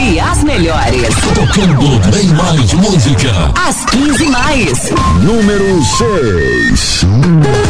e as melhores. Tocando bem mais música. As 15 mais. Número 6.